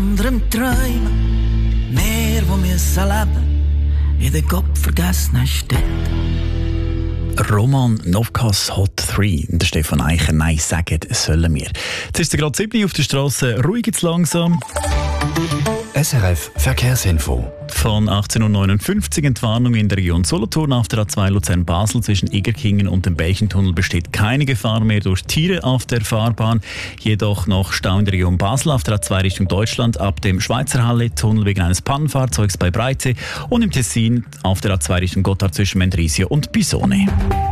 anderem träumen. Wir, die müssen leben in den gottvergessenen Städten. Roman Novkas Hot 3. Der Stefan Eicher, nein, sagen sollen wir. Jetzt ist es gerade 7 auf der Straße, ruhig jetzt langsam. SRF Verkehrsinfo. Von 18.59 Uhr Entwarnung in der Region Solothurn auf der A2 Luzern-Basel zwischen Egerkingen und dem Belchentunnel besteht keine Gefahr mehr durch Tiere auf der Fahrbahn. Jedoch noch Stau in der Region Basel auf der A2 Richtung Deutschland ab dem Schweizerhalle-Tunnel wegen eines Pannenfahrzeugs bei Breite und im Tessin auf der A2 Richtung Gotthard zwischen Mendrisio und Bisone.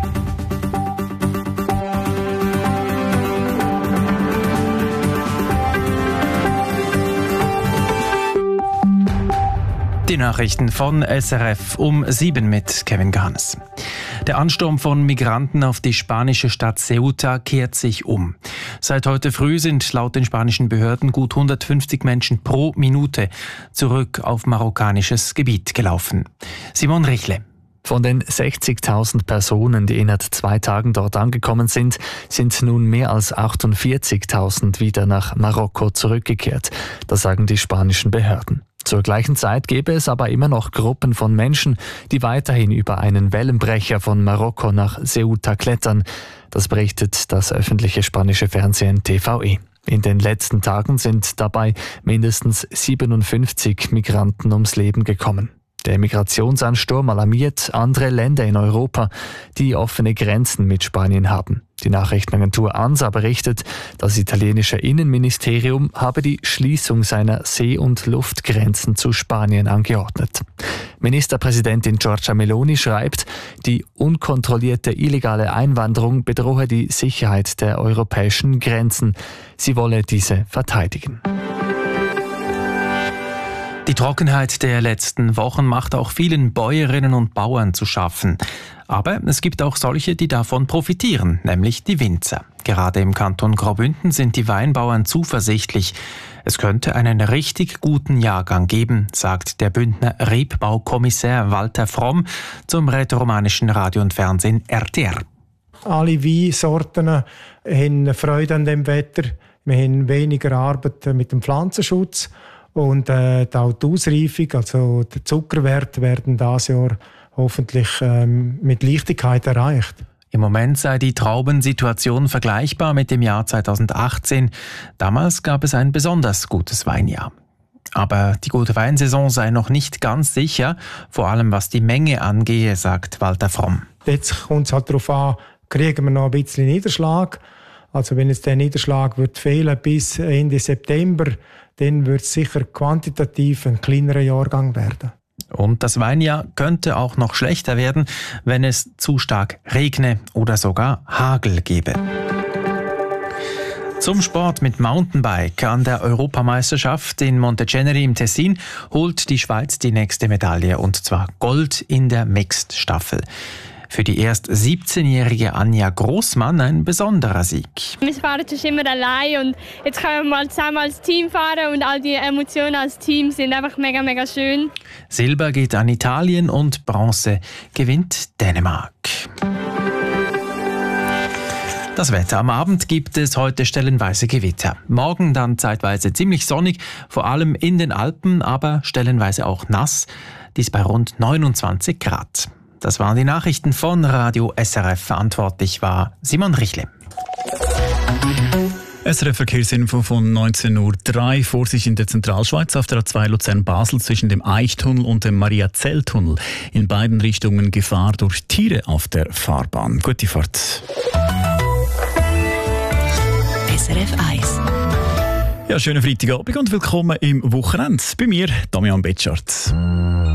Die Nachrichten von SRF um 7 mit Kevin Garnes. Der Ansturm von Migranten auf die spanische Stadt Ceuta kehrt sich um. Seit heute früh sind laut den spanischen Behörden gut 150 Menschen pro Minute zurück auf marokkanisches Gebiet gelaufen. Simon Richle. Von den 60.000 Personen, die innerhalb 2 Tagen dort angekommen sind, sind nun mehr als 48.000 wieder nach Marokko zurückgekehrt. Das sagen die spanischen Behörden. Zur gleichen Zeit gäbe es aber immer noch Gruppen von Menschen, die weiterhin über einen Wellenbrecher von Marokko nach Ceuta klettern. Das berichtet das öffentliche spanische Fernsehen TVE. In den letzten Tagen sind dabei mindestens 57 Migranten ums Leben gekommen. Der Migrationsansturm alarmiert andere Länder in Europa, die offene Grenzen mit Spanien haben. Die Nachrichtenagentur ANSA berichtet, das italienische Innenministerium habe die Schließung seiner See- und Luftgrenzen zu Spanien angeordnet. Ministerpräsidentin Giorgia Meloni schreibt, die unkontrollierte illegale Einwanderung bedrohe die Sicherheit der europäischen Grenzen. Sie wolle diese verteidigen. Die Trockenheit der letzten Wochen macht auch vielen Bäuerinnen und Bauern zu schaffen. Aber es gibt auch solche, die davon profitieren, nämlich die Winzer. Gerade im Kanton Graubünden sind die Weinbauern zuversichtlich. Es könnte einen richtig guten Jahrgang geben, sagt der Bündner Rebbaukommissär Walter Fromm zum rätoromanischen Radio und Fernsehen RTR. Alle Weinsorten haben Freude an dem Wetter. Wir haben weniger Arbeit mit dem Pflanzenschutz. Und auch die Ausreifung, also der Zuckerwert, werden dieses Jahr hoffentlich mit Leichtigkeit erreicht. Im Moment sei die Traubensituation vergleichbar mit dem Jahr 2018. Damals gab es ein besonders gutes Weinjahr. Aber die gute Weinsaison sei noch nicht ganz sicher, vor allem was die Menge angehe, sagt Walter Fromm. Jetzt kommt es halt darauf an, kriegen wir noch ein bisschen Niederschlag. Also wenn jetzt der Niederschlag wird fehlen bis Ende September, dann wird es sicher quantitativ ein kleinerer Jahrgang werden. Und das Weinjahr könnte auch noch schlechter werden, wenn es zu stark regne oder sogar Hagel gebe. Zum Sport mit Mountainbike an der Europameisterschaft in Monteceneri im Tessin holt die Schweiz die nächste Medaille, und zwar Gold in der Mixed-Staffel. Für die erst 17-jährige Anja Grossmann ein besonderer Sieg. Wir fahren schon immer allein und jetzt können wir mal zusammen als Team fahren und all die Emotionen als Team sind einfach mega, mega schön. Silber geht an Italien und Bronze gewinnt Dänemark. Das Wetter. Am Abend gibt es heute stellenweise Gewitter. Morgen dann zeitweise ziemlich sonnig, vor allem in den Alpen, aber stellenweise auch nass. Dies bei rund 29 Grad. Das waren die Nachrichten von Radio SRF. Verantwortlich war Simon Richle. SRF Verkehrsinfo von 19.03 Uhr. Vorsicht in der Zentralschweiz auf der A2 Luzern-Basel zwischen dem Eichtunnel und dem Mariazell-Tunnel. In beiden Richtungen Gefahr durch Tiere auf der Fahrbahn. Gute Fahrt. SRF 1. Ja, schönen Freitagabend und willkommen im Wochenende. Bei mir, Damian Betschart.